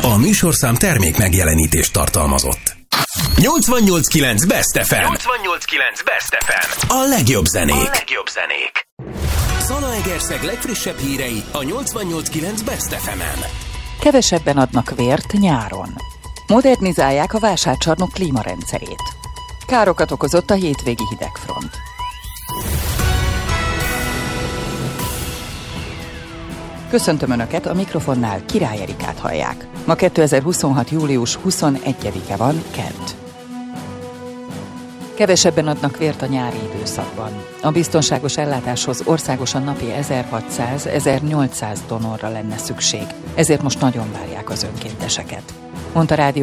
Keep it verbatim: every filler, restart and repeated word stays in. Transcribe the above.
A műsorszám termék megjelenítést tartalmazott. nyolcvannyolc kilenc Best ef em. nyolcvannyolc kilenc Best ef em. A legjobb zenék. A legjobb zenék. Zalaegerszeg legfrissebb hírei a nyolcvannyolc kilenc Best ef emen. Kevesebben adnak vért nyáron. Modernizálják a vásárcsarnok klímarendszerét. Károkat okozott a hétvégi hidegfront. Köszöntöm Önöket, a mikrofonnál Király Erikát hallják. Ma kétezer-huszonhat. július huszonegyedike van, kedd. Kevesebben adnak vért a nyári időszakban. A biztonságos ellátáshoz országosan napi ezerhatszáz-ezernyolcszáz donorra lenne szükség, ezért most nagyon várják az önkénteseket, mondta rádió